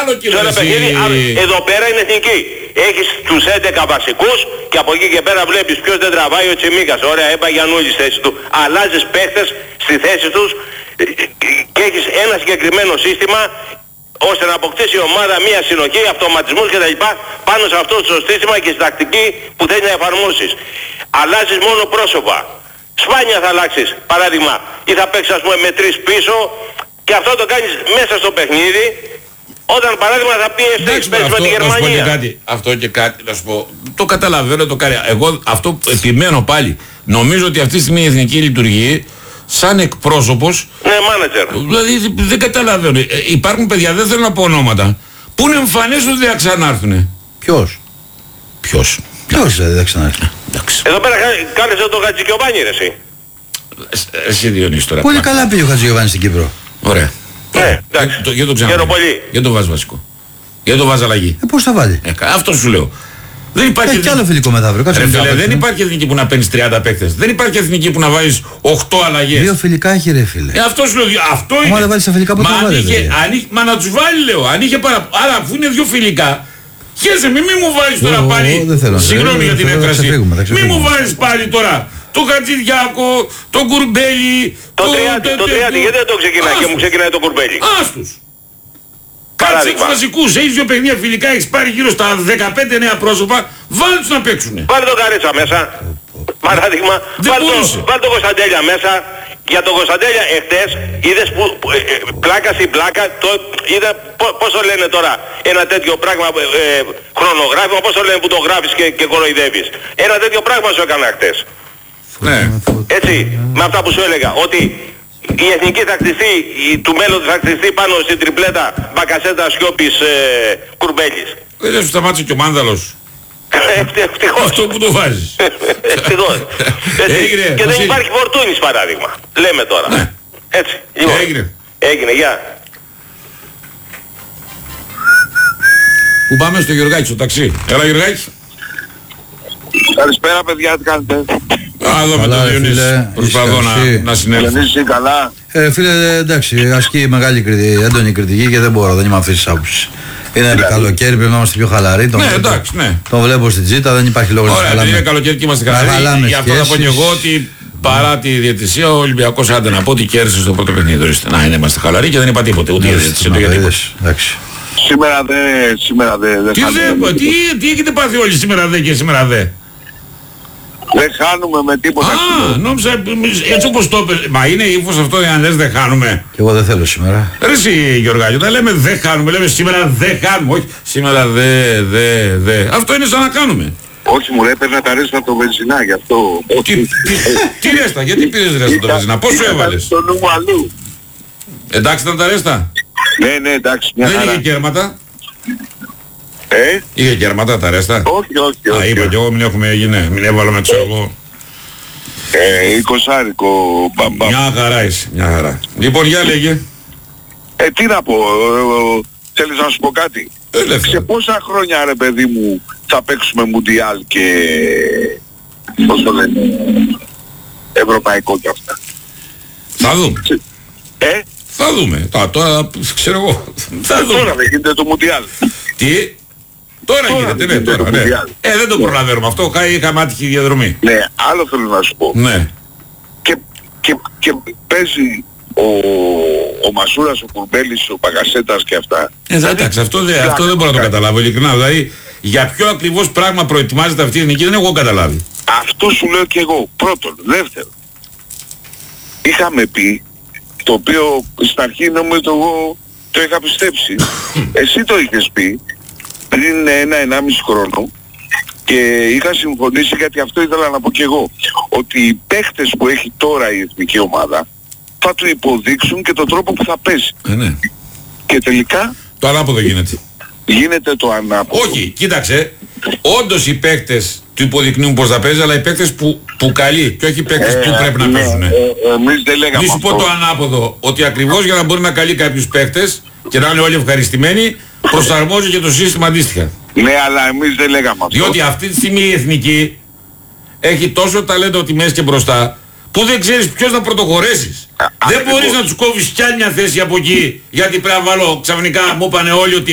άλλο κύριο. Εδώ πέρα είναι εθνική. Έχεις τους 11 βασικούς και από εκεί και πέρα βλέπεις ποιος δεν τραβάει, ο Τσιμίκας. Ωραία, είπα Γιαννούλη στη θέση του. Αλλάζεις παίχτες στη θέση τους και έχεις ένα συγκεκριμένο σύστημα ώστε να αποκτήσει η ομάδα μία συνοχή, αυτοματισμούς κτλ. Πάνω σε αυτό το σύστημα και στη τακτική που θέλει να εφαρμόσεις. Αλλάζεις μόνο πρόσωπα. Σπάνια θα αλλάξεις, παράδειγμα, ή θα παίξεις ας πούμε με 3 πίσω και αυτό το κάνεις μέσα στο παιχνίδι. Όταν παράδειγμα θα πιέσεις με τη Γερμανία. Αυτό και κάτι να σου πω. Το καταλαβαίνω, το κάνει. Εγώ αυτό επιμένω πάλι. Νομίζω ότι αυτή τη στιγμή η εθνική λειτουργεί σαν εκπρόσωπος. Ναι, μάνατζερ. Δηλαδή δεν καταλαβαίνω. Υπάρχουν παιδιά, δεν θέλω να πω ονόματα, που είναι εμφανές ότι δεν θα ξανάρθουνε. Ποιος δεν θα ξανάρθει. Εδώ πέρα κάνεις το Χατζικιοβάνι ρε εσύ. Εσύ Διονύση τώρα. Πολύ καλά πήγε ο Χατζικιοβάνι στην Κύπρο. Ωραία. Ναι, εντάξει. Για το ξανά. Για το βάζει βασικό. Για το βάζει αλλαγή. Πώς θα βάλει. Αυτό σου λέω. Δεν υπάρχει. Έχει κι άλλο φιλικό μεθαύριο. Δεν υπάρχει εθνική που να παίρνεις 30 παίκτες. Δεν υπάρχει εθνική που να βάζεις 8 αλλαγές. 2 φιλικά έχει ρε φίλε. Αυτό σου λέω. Αυτό είναι. Μα δεν βάλεις τα φιλικά που θα βάλει. Μα να τους βάλει λέω. Αν είχε άρα αφού είναι 2 φιλικά. Χαίρεσαι, μη μου βάλεις τώρα πάλι. Συγγνώμη για την έκφραση. Μη μου βάλεις πάλι τώρα το Χατζηδιάκο, το Κουρμπέλι. Το 30 γιατί δεν το ξεκινάει και μου ξεκινάει το Κουρμπέλι. Άστους. Κάτσε τους βασικούς, έχεις 2 παιχνίδια φιλικά, έχεις πάρει γύρω στα 15 νέα πρόσωπα, βάλε τους να παίξουνε. Βάλε τον Καρέτσα μέσα, παράδειγμα, βάλε τον Κωνσταντέλια μέσα. Για τον Κωνσταντέλια εχθές είδες που πλάκα στην πλάκα, είδα πώς το λένε τώρα, ένα τέτοιο πράγμα, χρονογράφημα, πώς το λένε που το γράφεις και κοροϊδεύεις. Ένα τέτοιο πράγμα σου έκανα χτες. Ναι. Έτσι, με αυτά που σου έλεγα, ότι η εθνική θα χτιστεί, του μέλλοντος θα χτιστεί πάνω στην τριπλέτα Μπακασέτα, Σιώπης, Κουρμπέλης. Δεν σου σταμάτησε και ο Μάνδαλος. Ευτυχώς. Αυτό που το βάζεις. Ευτυχώς. Και δεν υπάρχει Φορτούνης παράδειγμα. Λέμε τώρα. Ναι. Έτσι. Λοιπόν. Έγινε, γεια. Που πάμε στο Γιωργάκη, στο ταξί. Έλα Γιωργάκη. Καλησπέρα παιδιά, τι κάνετε. Εδώ με τον Διονύση. Προσπαθώ να συνέλθω. Διονύση, καλά. Φίλε, εντάξει, ασκεί μεγάλη έντονη κριτική και δεν μπορώ, δεν είμαι αφήσεις άποψη. Είναι καλοκαίρι, πρέπει να είμαστε πιο χαλαροί. Ναι, εντάξει, ναι. Τον βλέπω στην τζίτα, δεν υπάρχει λόγος να χαλάμε. Ωραία, είναι καλοκαίρι και είμαστε χαλαροί. Γι' αυτό θα πω και εγώ ότι παρά τη διαιτησία ο Ολυμπιακός άντε να πω ότι κέρδισε στο πρώτο παιχνίδι. Να είναι, είμαστε χαλαροί και δεν είπα τίποτε. Ούτε για διαιτησία ούτε για τίποτα. Σήμερα δεν τι έχετε πάθει όλοι σήμερα δε και σήμερα δε. Δεν χάνουμε με τίποτα. Νόμιζα έτσι όπως το είπες. Μα είναι ύφος αυτό αν λες δεν χάνουμε. Και εγώ δεν θέλω σήμερα. Ρε εσύ Γιωργάκη, όταν λέμε δεν χάνουμε, λέμε σήμερα δεν χάνουμε. Όχι, σήμερα δε. Αυτό είναι σαν να κάνουμε. Όχι μου ρε, έπαιρνα τα ρέστα το βενζινά γι' αυτό. Τι ρέστα, γιατί πήρες ρέστα το βενζινά, πόσο έβαλες. Στο νου μου αλλού. Εντάξει ήταν τα ρέστα. Ναι, εντάξει, μια χαρά. Δεν είχε κέρματα. Είχε κέρματα τα ρέστα. Όχι. Είπα κι εγώ μην έβαλαμε ξέρω εγώ. 20άρικο μπαμπά. Μια χαρά είσαι, μια χαρά. Λοιπόν, για λέγε. Τι να πω, θέλεις να σου πω κάτι. Σε πόσα χρόνια ρε παιδί μου θα παίξουμε Μουντιάλ και πώς το λένε, ευρωπαϊκό κι αυτά. Θα δούμε. Θα δούμε. Τώρα ξέρω εγώ. Θα δούμε. Τώρα δεν γίνεται το Μουντιάλ. Τι? Τώρα γίνεται, ναι, τώρα, ναι. Δεν το προλαβαίνουμε αυτό, είχαμε άτυχη διαδρομή. Ναι, άλλο θέλω να σου πω. Ναι. Και παίζει ο Μασούρας, ο Κουρμπέλης, ο Παγκασέτας και αυτά. Εντάξει, αυτό δεν μπορώ να το καταλάβω, ειλικρινά. Δηλαδή, για ποιο ακριβώς πράγμα προετοιμάζεται αυτή η εθνική, δεν έχω καταλάβει. Αυτό σου λέω και εγώ. Πρώτον. Δεύτερον, είχαμε πει, το οποίο στην αρχή νομίζω εγώ το είχα πιστέψει, εσύ το είχες πει, πριν 1-1,5 χρόνο και είχα συμφωνήσει γιατί αυτό ήθελα να πω και εγώ, ότι οι παίχτες που έχει τώρα η εθνική ομάδα θα του υποδείξουν και τον τρόπο που θα παίζει. Ναι. Και τελικά το ανάποδο γίνεται. Γίνεται το ανάποδο. Όχι, κοίταξε, όντως οι παίχτες του υποδεικνύουν πως θα παίζει, αλλά οι παίχτες που καλεί και όχι οι παίχτες που πρέπει να παίζουν. Εμείς δεν λέγαμε μη σου πω το ανάποδο, ότι ακριβώς για να μπορεί να καλεί κάποιους παίχτες και να είναι όλοι ευχαριστημένοι, προσαρμόζει και το σύστημα αντίστοιχα. Ναι, αλλά εμείς δεν λέγαμε αυτό. Διότι αυτή τη στιγμή η εθνική έχει τόσο ταλέντο από τη μέση και μπροστά, που δεν ξέρεις ποιος να πρωτοχωρέσεις. Δεν μπορείς να τους κόβεις κι άλλη μια θέση από εκεί, γιατί πρέπει να βάλω ξαφνικά, μου είπανε όλοι ότι